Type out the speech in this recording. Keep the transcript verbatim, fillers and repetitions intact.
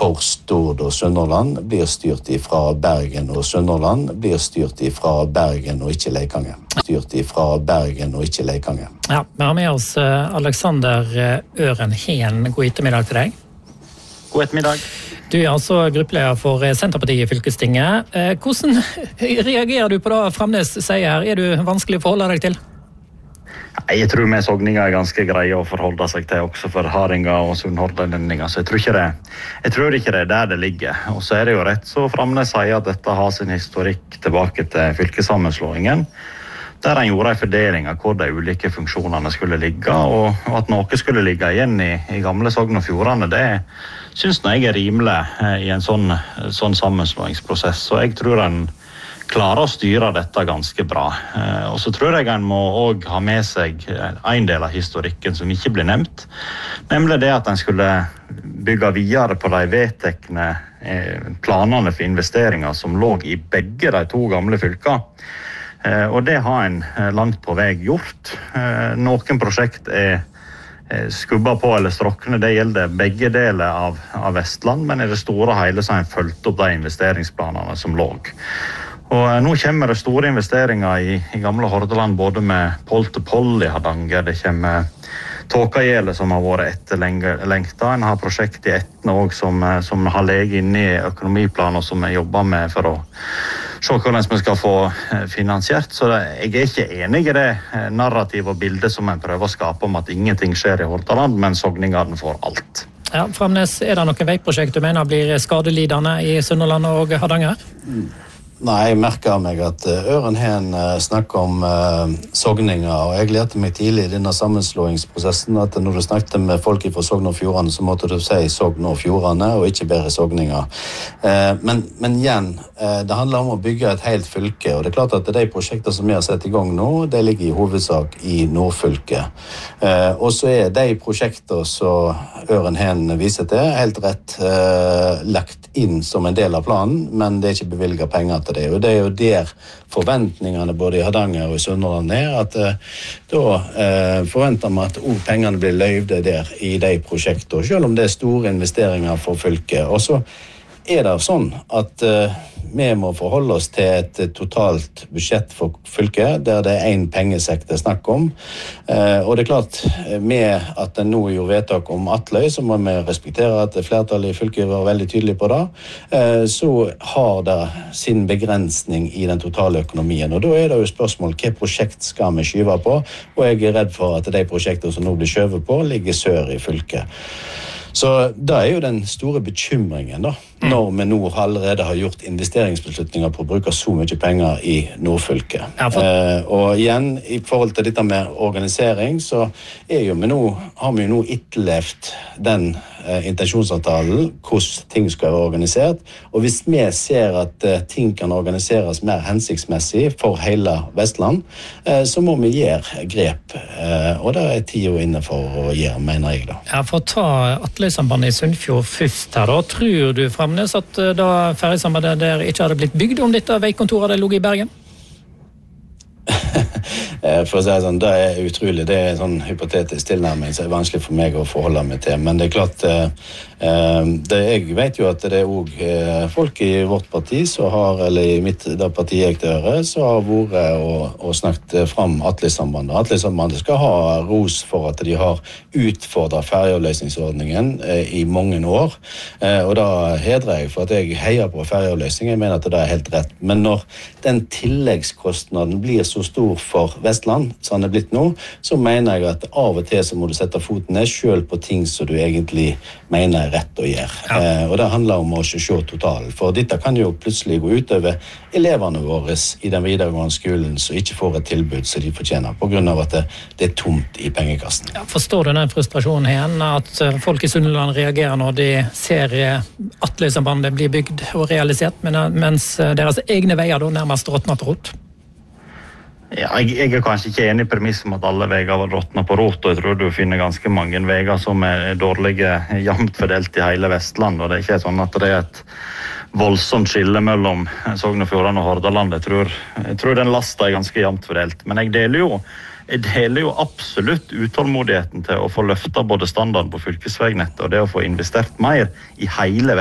for Stord og Sunnhordland blir styrt ifra Bergen, og Sunnhordland blir styrt ifra Bergen og ikke Leikanger. Styrt ifra Bergen og ikke Leikanger. Ja, vi har med oss Alexander Øren Heen. God ettermiddag til deg. God ettermiddag. Du er altså gruppeleder for Senterpartiet i fylkestinget. Hvordan reagerer du på det Framnes sier? Er du vanskelig å forholde deg til? Jeg tror vi sogninger er ganske greie å forholde seg til også for haringer og sunnhordlendinger, så jeg tror ikke det, jeg tror ikke det er der det ligger. Og så er det jo rett så Framnes sier at dette har sin historikk tilbake til fylkessammenslåingen, der han gjorde en fordeling av hvor de ulike funksjonene skulle ligge, og, og at noe skulle ligge igjen i, i gamle Sogn og Fjordane, det synes jeg er rimelig i en sånn, sånn sammenslåingsprosess, så jeg tror han klarer å styre dette ganske bra. Og så tror jeg han må også ha med seg en del av historikken som ikke blir nevnt, nemlig det at han skulle bygge videre på de vedtekne planene for investeringer som lå i begge de to gamle fylkene. Og det har en langt på vei gjort. Noen prosjekt er skubba på eller strukne, det gjelder begge deler av, av Vestland, men i det store hele så har en fulgt opp de investeringsplanene som lå. Og nå kommer det store investeringer i, i gamle Hordaland, både med Poll til Poll i Hardanger, det kommer Tåkagjelet som har vært etterlengta, en har prosjekt i Etne også som, som har leget inne i økonomiplaner som vi jobber med for å se hvordan vi skal få finansiert. Så det, jeg er ikke enig i det narrativ og bildet som en prøver å skape om at ingenting skjer i Hordaland, men sogningene får alt. Ja, Framnes, er det noen veiprosjekt du mener blir skadelidende i Sunnhordland og Hardanger? Mm. Nei, jeg merker meg at Øren Heen snakker om uh, sogninger, og jeg lærte meg tidlig i denne sammenslåingsprosessen at når du snakket med folk fra Sogn og Fjordane, så måtte du si Sogn og Fjordane, og ikke bare sogninger. Uh, men, men igjen, uh, det handler om å bygge et helt fylke, og det er klart at de prosjekter som vi har sett i gang nå, de ligger i hovedsak i Nordfylket. Uh, og så er de prosjekter som Øren Heen viser til, helt rett uh, lagt inn som en del av planen, men det er ikke bevilget penger til det, og det er jo der forventningene både i Hardanger og i Sunnhordland er, at uh, da uh, forventer man at uh, pengene blir løyvde der i de prosjektene, selv om det er store investeringer for fylket. Og så er det sånn at uh, vi må forholde oss til et totalt budsjett for fylket, der det er en pengesekk det er snakk om. Uh, og det er klart, med at den nå gjorde vedtak om Atløy, så må vi respektere at flertallet i fylket var veldig tydelig på det, uh, så har det sin begrensning i den totale økonomien. Og da er det jo spørsmål, hva prosjekt skal vi skyve på? Og jeg er redd for at de prosjektene som nå blir skjøvet på, ligger sør i fylket. Så det er jo den store bekymringen da, når vi nå allerede har gjort investeringsbeslutninger på å bruke så mye penger i Nordfylket. Ja, for... eh, og igjen, i forhold til dette med organisering, så er jo vi nå, har vi jo nå etterlevd den eh, intensjonsavtalen, hvordan ting skal være organisert. Og hvis vi ser at eh, ting kan organiseres mer hensiktsmessig for hele Vestland, eh, så må vi gjøre grep. Eh, og det er tida inne for å gjøre, mener jeg da. Ja, for å ta Atløysambandet i Sunnfjord først her da, tror du Framnes at da ferjesambandet der ikke hadde blitt bygd om dette veikontoret hadde ligget i Bergen? For å si sånn, det er utrolig, det er en sånn hypotetisk tilnærming, så det er vanskelig for meg å forholde meg til, men det er klart, det, jeg vet jo at det er også folk i vårt parti, så har, eller i mitt da partiet jeg tilhører, så har vært og, og snakket fram Atløysambandet. Atløysambandet skal ha ros for at de har utfordret ferjeavløsningsordningen i mange år, og da hedrer jeg for at jeg heier på ferjeavløsning, jeg mener at det er helt rett, men når den tilleggskostnaden blir så stor for Vestland, som den er blitt nå, så mener jeg at av og til så må du sette foten ned selv på ting som du egentlig mener er rett å gjøre. Ja. Eh, og det handler om å se totalen, for dette kan jo plutselig gå ut over eleverne våre i den videregående skolen som ikke får et tilbud som de fortjener, på grunn av at det, det er tomt i pengekassen. Ja, forstår du den frustrasjonen igjen, at folk i Sunnhordland reagerer når de ser Atløysambandet bli bygd og realisert, mens deres egne veier da nærmest råtner på rot? Ja, jeg, jeg er kanskje ikke enig i premisset om at alle veier var råtnet på rot, og jeg tror du finner ganske mange veier som er dårlige, jevnt fordelt i hele Vestland, og det er ikke sånn at det er et voldsomt skille mellom Sogn og Fjordane og Hordaland. Jeg tror, jeg tror den lasten er ganske jevnt fordelt, men jeg deler jo Jeg deler jo absolutt utålmodigheten til å få løftet både standarden på fylkesveinettet og det å få investert mer i hele